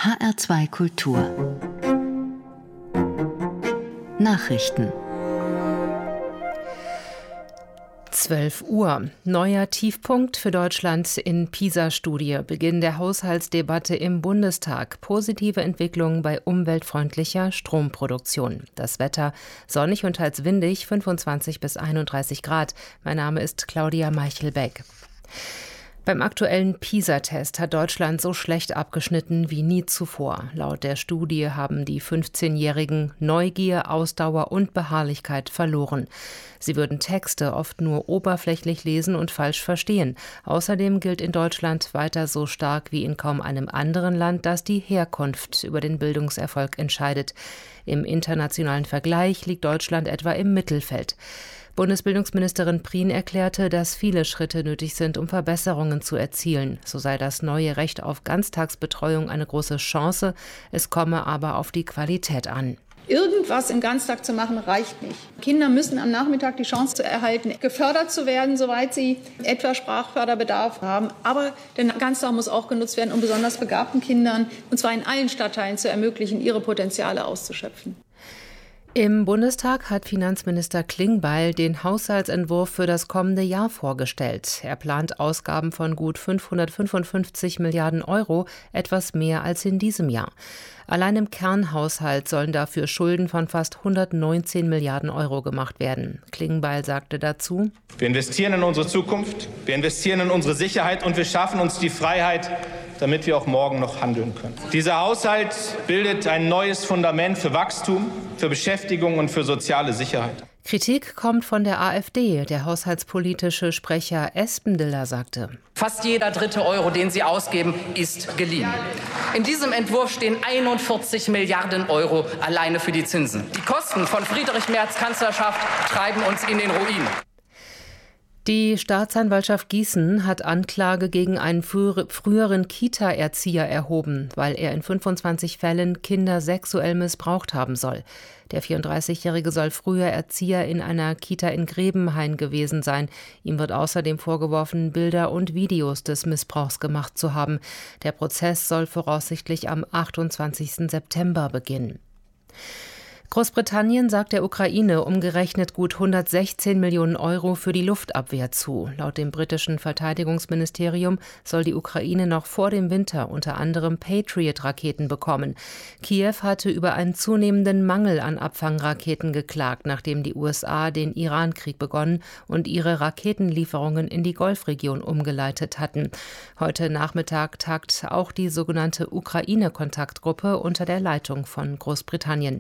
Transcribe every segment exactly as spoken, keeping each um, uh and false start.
H R zwei Kultur Nachrichten. zwölf Uhr. Neuer Tiefpunkt für Deutschland in PISA-Studie. Beginn der Haushaltsdebatte im Bundestag. Positive Entwicklungen bei umweltfreundlicher Stromproduktion. Das Wetter sonnig und teils windig, fünfundzwanzig bis einunddreißig Grad. Mein Name ist Claudia Meichelbeck. Beim aktuellen PISA-Test hat Deutschland so schlecht abgeschnitten wie nie zuvor. Laut der Studie haben die fünfzehnjährigen Neugier, Ausdauer und Beharrlichkeit verloren. Sie würden Texte oft nur oberflächlich lesen und falsch verstehen. Außerdem gilt in Deutschland weiter so stark wie in kaum einem anderen Land, dass die Herkunft über den Bildungserfolg entscheidet. Im internationalen Vergleich liegt Deutschland etwa im Mittelfeld. Bundesbildungsministerin Prien erklärte, dass viele Schritte nötig sind, um Verbesserungen zu erzielen. So sei das neue Recht auf Ganztagsbetreuung eine große Chance, es komme aber auf die Qualität an. Irgendwas im Ganztag zu machen, reicht nicht. Kinder müssen am Nachmittag die Chance zu erhalten, gefördert zu werden, soweit sie etwa Sprachförderbedarf haben. Aber der Ganztag muss auch genutzt werden, um besonders begabten Kindern, und zwar in allen Stadtteilen, zu ermöglichen, ihre Potenziale auszuschöpfen. Im Bundestag hat Finanzminister Klingbeil den Haushaltsentwurf für das kommende Jahr vorgestellt. Er plant Ausgaben von gut fünfhundertfünfundfünfzig Milliarden Euro, etwas mehr als in diesem Jahr. Allein im Kernhaushalt sollen dafür Schulden von fast hundertneunzehn Milliarden Euro gemacht werden. Klingbeil sagte dazu: Wir investieren in unsere Zukunft, wir investieren in unsere Sicherheit und wir schaffen uns die Freiheit, damit wir auch morgen noch handeln können. Dieser Haushalt bildet ein neues Fundament für Wachstum, für Beschäftigung und für soziale Sicherheit. Kritik kommt von der AfD. Der haushaltspolitische Sprecher Espendiller sagte: Fast jeder dritte Euro, den Sie ausgeben, ist geliehen. In diesem Entwurf stehen einundvierzig Milliarden Euro alleine für die Zinsen. Die Kosten von Friedrich Merz Kanzlerschaft treiben uns in den Ruin. Die Staatsanwaltschaft Gießen hat Anklage gegen einen früheren Kita-Erzieher erhoben, weil er in fünfundzwanzig Fällen Kinder sexuell missbraucht haben soll. Der vierunddreißigjährige soll früher Erzieher in einer Kita in Grebenhain gewesen sein. Ihm wird außerdem vorgeworfen, Bilder und Videos des Missbrauchs gemacht zu haben. Der Prozess soll voraussichtlich am achtundzwanzigsten September beginnen. Großbritannien sagt der Ukraine umgerechnet gut hundertsechzehn Millionen Euro für die Luftabwehr zu. Laut dem britischen Verteidigungsministerium soll die Ukraine noch vor dem Winter unter anderem Patriot-Raketen bekommen. Kiew hatte über einen zunehmenden Mangel an Abfangraketen geklagt, nachdem die U S A den Iran-Krieg begonnen und ihre Raketenlieferungen in die Golfregion umgeleitet hatten. Heute Nachmittag tagt auch die sogenannte Ukraine-Kontaktgruppe unter der Leitung von Großbritannien.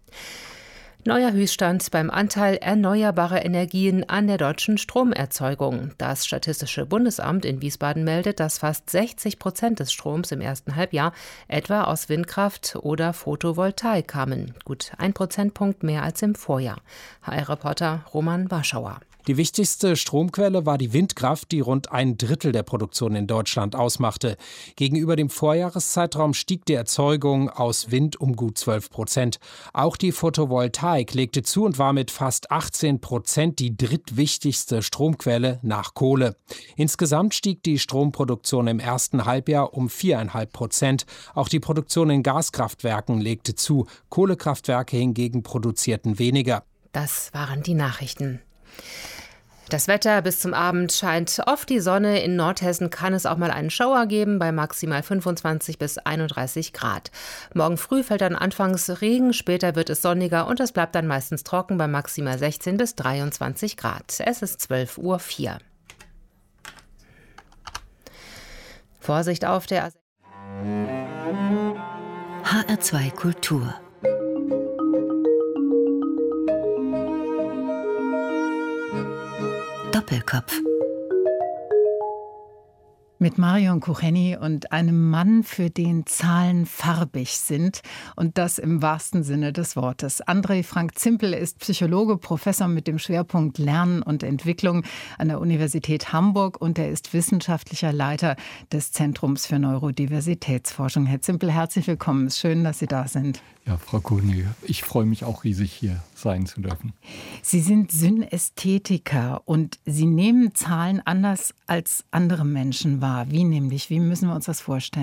Neuer Höchststand beim Anteil erneuerbarer Energien an der deutschen Stromerzeugung. Das Statistische Bundesamt in Wiesbaden meldet, dass fast sechzig Prozent des Stroms im ersten Halbjahr etwa aus Windkraft oder Photovoltaik kamen. Gut ein Prozentpunkt mehr als im Vorjahr. H R-Reporter Roman Warschauer. Die wichtigste Stromquelle war die Windkraft, die rund ein Drittel der Produktion in Deutschland ausmachte. Gegenüber dem Vorjahreszeitraum stieg die Erzeugung aus Wind um gut zwölf Prozent. Auch die Photovoltaik legte zu und war mit fast achtzehn Prozent die drittwichtigste Stromquelle nach Kohle. Insgesamt stieg die Stromproduktion im ersten Halbjahr um viereinhalb Prozent. Auch die Produktion in Gaskraftwerken legte zu. Kohlekraftwerke hingegen produzierten weniger. Das waren die Nachrichten. Das Wetter: bis zum Abend scheint oft die Sonne. In Nordhessen kann es auch mal einen Schauer geben bei maximal fünfundzwanzig bis einunddreißig Grad. Morgen früh fällt dann anfangs Regen, später wird es sonniger und es bleibt dann meistens trocken bei maximal sechzehn bis dreiundzwanzig Grad. Es ist zwölf Uhr vier. Vorsicht auf der H R zwei Kultur Doppelkopf. Mit Marion Kucheni und einem Mann, für den Zahlen farbig sind. Und das im wahrsten Sinne des Wortes. André Frank Zimpel ist Psychologe, Professor mit dem Schwerpunkt Lernen und Entwicklung an der Universität Hamburg. Und er ist wissenschaftlicher Leiter des Zentrums für Neurodiversitätsforschung. Herr Zimpel, herzlich willkommen. Es ist schön, dass Sie da sind. Ja, Frau Kucheni, ich freue mich auch riesig, hier sein zu dürfen. Sie sind Synästhetiker und Sie nehmen Zahlen anders als andere Menschen wahr. Wie nämlich? Wie müssen wir uns das vorstellen?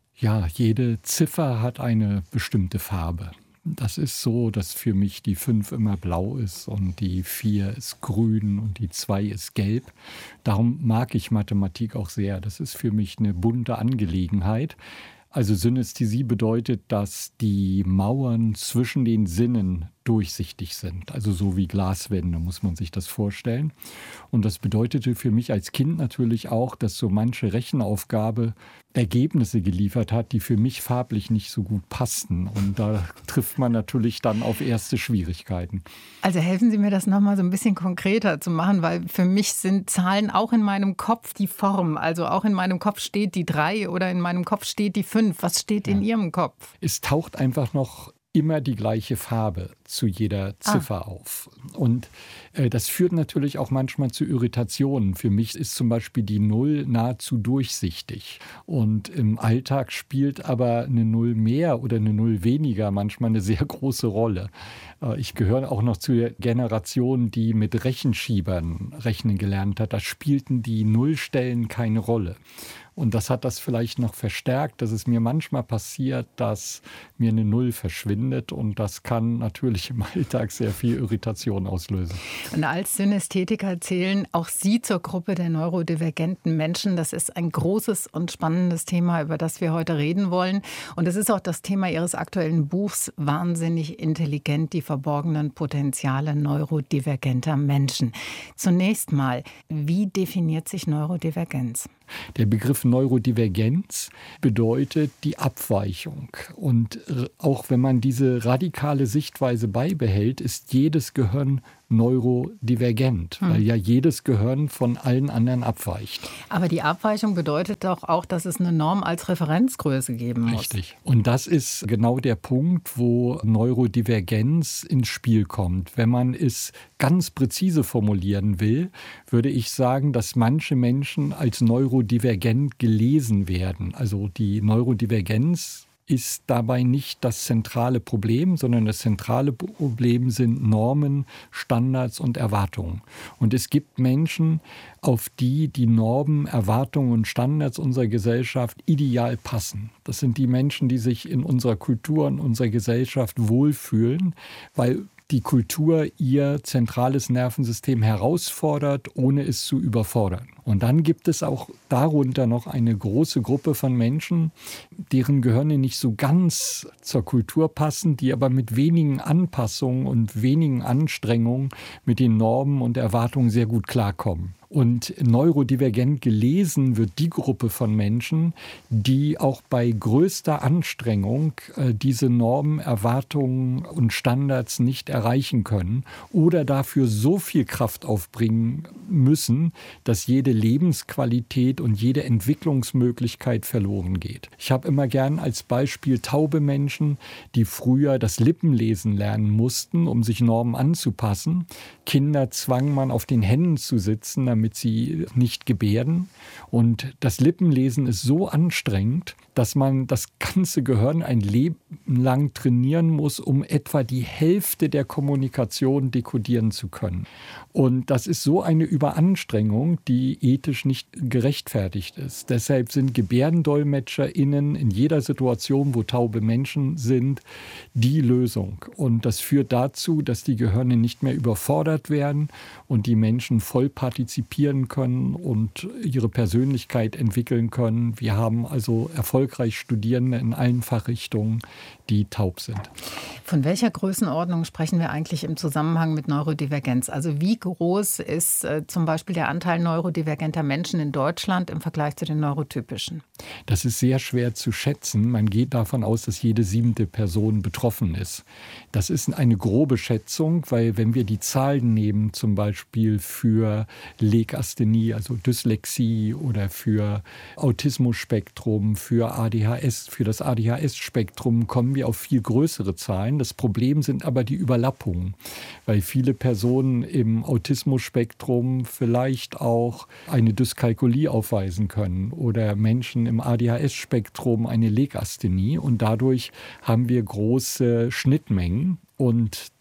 Ja, jede Ziffer hat eine bestimmte Farbe. Das ist so, dass für mich die fünf immer blau ist und die vier ist grün und die zwei ist gelb. Darum mag ich Mathematik auch sehr. Das ist für mich eine bunte Angelegenheit. Also Synästhesie bedeutet, dass die Mauern zwischen den Sinnen durchsichtig sind. Also so wie Glaswände muss man sich das vorstellen. Und das bedeutete für mich als Kind natürlich auch, dass so manche Rechenaufgabe Ergebnisse geliefert hat, die für mich farblich nicht so gut passten. Und da trifft man natürlich dann auf erste Schwierigkeiten. Also helfen Sie mir, das nochmal so ein bisschen konkreter zu machen, weil für mich sind Zahlen auch in meinem Kopf die Form. Also auch in meinem Kopf steht die drei oder in meinem Kopf steht die fünf. Was steht in ja. Ihrem Kopf? Es taucht einfach noch immer die gleiche Farbe zu jeder Ziffer ah. auf. Und äh, das führt natürlich auch manchmal zu Irritationen. Für mich ist zum Beispiel die Null nahezu durchsichtig. Und im Alltag spielt aber eine Null mehr oder eine Null weniger manchmal eine sehr große Rolle. Äh, ich gehöre auch noch zu der Generation, die mit Rechenschiebern rechnen gelernt hat. Da spielten die Nullstellen keine Rolle. Und das hat das vielleicht noch verstärkt, dass es mir manchmal passiert, dass mir eine Null verschwindet. Und das kann natürlich im Alltag sehr viel Irritation auslösen. Und als Synästhetiker zählen auch Sie zur Gruppe der neurodivergenten Menschen. Das ist ein großes und spannendes Thema, über das wir heute reden wollen. Und es ist auch das Thema Ihres aktuellen Buchs Wahnsinnig intelligent, die verborgenen Potenziale neurodivergenter Menschen. Zunächst mal, wie definiert sich Neurodivergenz? Der Begriff Neurodivergenz bedeutet die Abweichung. Und auch wenn man diese radikale Sichtweise beibehält, ist jedes Gehirn neurodivergent, hm. weil ja jedes Gehirn von allen anderen abweicht. Aber die Abweichung bedeutet doch auch, dass es eine Norm als Referenzgröße geben muss. Richtig. Und das ist genau der Punkt, wo Neurodivergenz ins Spiel kommt. Wenn man es ganz präzise formulieren will, würde ich sagen, dass manche Menschen als neurodivergent gelesen werden. Also die Neurodivergenz ist dabei nicht das zentrale Problem, sondern das zentrale Problem sind Normen, Standards und Erwartungen. Und es gibt Menschen, auf die die Normen, Erwartungen und Standards unserer Gesellschaft ideal passen. Das sind die Menschen, die sich in unserer Kultur, in unserer Gesellschaft wohlfühlen, weil die Kultur ihr zentrales Nervensystem herausfordert, ohne es zu überfordern. Und dann gibt es auch darunter noch eine große Gruppe von Menschen, deren Gehirne nicht so ganz zur Kultur passen, die aber mit wenigen Anpassungen und wenigen Anstrengungen mit den Normen und Erwartungen sehr gut klarkommen. Und neurodivergent gelesen wird die Gruppe von Menschen, die auch bei größter Anstrengung äh, diese Normen, Erwartungen und Standards nicht erreichen können oder dafür so viel Kraft aufbringen müssen, dass jede Lebensqualität und jede Entwicklungsmöglichkeit verloren geht. Ich habe immer gern als Beispiel taube Menschen, die früher das Lippenlesen lernen mussten, um sich Normen anzupassen. Kinder zwang man auf den Händen zu sitzen, damit damit sie nicht gebärden. Und das Lippenlesen ist so anstrengend, dass man das ganze Gehirn ein Leben lang trainieren muss, um etwa die Hälfte der Kommunikation dekodieren zu können. Und das ist so eine Überanstrengung, die ethisch nicht gerechtfertigt ist. Deshalb sind GebärdendolmetscherInnen in jeder Situation, wo taube Menschen sind, die Lösung. Und das führt dazu, dass die Gehirne nicht mehr überfordert werden und die Menschen voll partizipieren können und ihre Persönlichkeit entwickeln können. Wir haben also erfolgreich Studierende in allen Fachrichtungen, die taub sind. Von welcher Größenordnung sprechen wir eigentlich im Zusammenhang mit Neurodivergenz? Also wie groß ist äh, zum Beispiel der Anteil neurodivergenter Menschen in Deutschland im Vergleich zu den neurotypischen? Das ist sehr schwer zu schätzen. Man geht davon aus, dass jede siebente Person betroffen ist. Das ist eine grobe Schätzung, weil wenn wir die Zahlen nehmen, zum Beispiel für Legasthenie, also Dyslexie oder für Autismusspektrum, für A D H S, für das A D H S-Spektrum, kommen wir auf viel größere Zahlen. Das Problem sind aber die Überlappungen, weil viele Personen im Autismusspektrum vielleicht auch eine Dyskalkulie aufweisen können oder Menschen im A D H S-Spektrum eine Legasthenie und dadurch haben wir große Schnittmengen und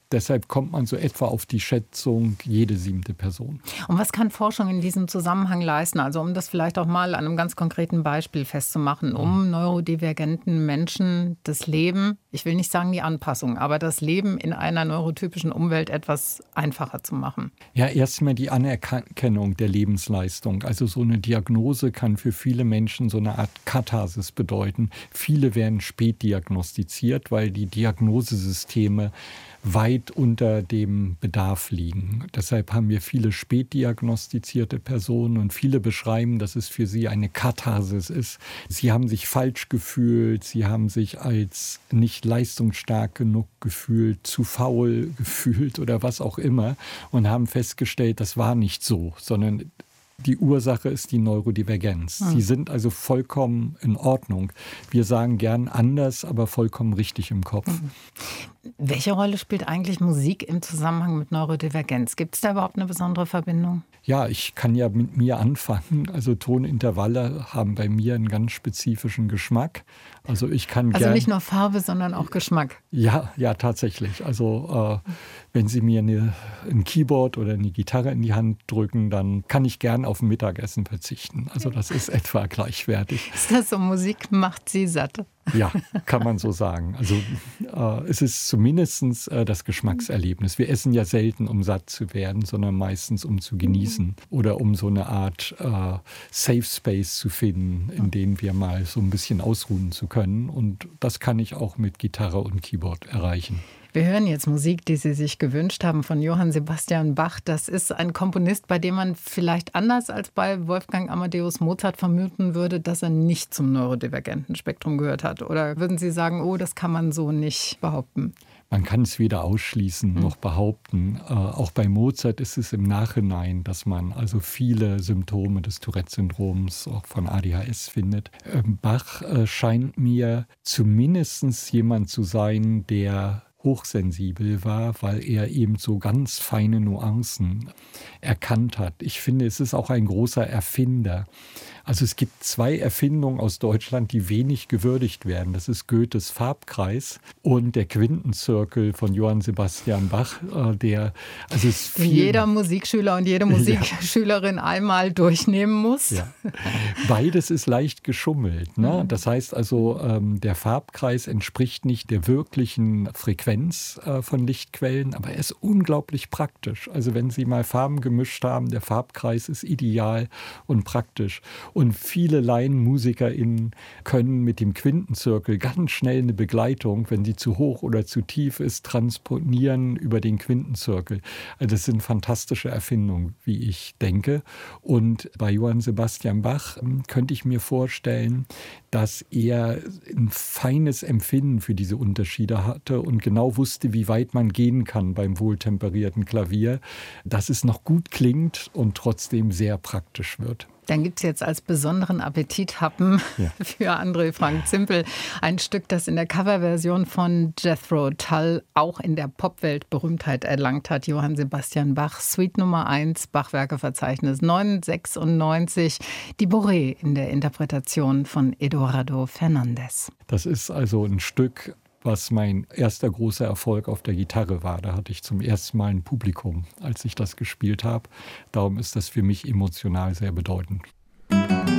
Deshalb kommt man so etwa auf die Schätzung jede siebte Person. Und was kann Forschung in diesem Zusammenhang leisten? Also um das vielleicht auch mal an einem ganz konkreten Beispiel festzumachen, um neurodivergenten Menschen das Leben, ich will nicht sagen die Anpassung, aber das Leben in einer neurotypischen Umwelt etwas einfacher zu machen. Ja, erstmal die Anerkennung der Lebensleistung. Also so eine Diagnose kann für viele Menschen so eine Art Katharsis bedeuten. Viele werden spät diagnostiziert, weil die Diagnosesysteme weit unter dem Bedarf liegen. Deshalb haben wir viele spät diagnostizierte Personen und viele beschreiben, dass es für sie eine Katharsis ist. Sie haben sich falsch gefühlt, sie haben sich als nicht leistungsstark genug gefühlt, zu faul gefühlt oder was auch immer und haben festgestellt, das war nicht so, sondern die Ursache ist die Neurodivergenz. Mhm. Sie sind also vollkommen in Ordnung. Wir sagen gern anders, aber vollkommen richtig im Kopf. Mhm. Welche Rolle spielt eigentlich Musik im Zusammenhang mit Neurodivergenz? Gibt es da überhaupt eine besondere Verbindung? Ja, ich kann ja mit mir anfangen. Also Tonintervalle haben bei mir einen ganz spezifischen Geschmack. Also ich kann Also gern, nicht nur Farbe, sondern auch Geschmack. Ja, ja, tatsächlich. Also äh, wenn Sie mir eine, ein Keyboard oder eine Gitarre in die Hand drücken, dann kann ich gern auf ein Mittagessen verzichten. Also das ist etwa gleichwertig. Ist das so, Musik macht Sie satt? Ja, kann man so sagen. Also äh, es ist zumindest äh, das Geschmackserlebnis. Wir essen ja selten, um satt zu werden, sondern meistens, um zu genießen oder um so eine Art äh, Safe Space zu finden, in dem wir mal so ein bisschen ausruhen zu können. Und das kann ich auch mit Gitarre und Keyboard erreichen. Wir hören jetzt Musik, die Sie sich gewünscht haben, von Johann Sebastian Bach. Das ist ein Komponist, bei dem man vielleicht anders als bei Wolfgang Amadeus Mozart vermuten würde, dass er nicht zum neurodivergenten Spektrum gehört hat. Oder würden Sie sagen, oh, das kann man so nicht behaupten? Man kann es weder ausschließen noch behaupten. Äh, auch bei Mozart ist es im Nachhinein, dass man also viele Symptome des Tourette-Syndroms, auch von A D H S findet. Ähm, Bach äh, scheint mir zumindest jemand zu sein, der hochsensibel war, weil er eben so ganz feine Nuancen erkannt hat. Ich finde, es ist auch ein großer Erfinder. Also es gibt zwei Erfindungen aus Deutschland, die wenig gewürdigt werden. Das ist Goethes Farbkreis und der Quintenzirkel von Johann Sebastian Bach, der also es viel jeder Musikschüler und jede Musikschülerin ja. einmal durchnehmen muss. Ja. Beides ist leicht geschummelt. Ne? Das heißt also, der Farbkreis entspricht nicht der wirklichen Frequenz von Lichtquellen, aber er ist unglaublich praktisch. Also wenn Sie mal Farben gemischt haben, der Farbkreis ist ideal und praktisch. Und viele LaienmusikerInnen können mit dem Quintenzirkel ganz schnell eine Begleitung, wenn sie zu hoch oder zu tief ist, transponieren über den Quintenzirkel. Also das sind fantastische Erfindungen, wie ich denke. Und bei Johann Sebastian Bach könnte ich mir vorstellen, dass er ein feines Empfinden für diese Unterschiede hatte und genau wusste, wie weit man gehen kann beim wohltemperierten Klavier, dass es noch gut klingt und trotzdem sehr praktisch wird. Dann gibt es jetzt als besonderen Appetithappen ja. für André Frank Zimpel ein Stück, das in der Coverversion von Jethro Tull auch in der Popwelt Berühmtheit erlangt hat. Johann Sebastian Bach, Suite Nummer eins, Bachwerkeverzeichnis neunhundertsechsundneunzig, die Bourrée in der Interpretation von Eduardo Fernández. Das ist also ein Stück, was mein erster großer Erfolg auf der Gitarre war. Da hatte ich zum ersten Mal ein Publikum, als ich das gespielt habe. Darum ist das für mich emotional sehr bedeutend.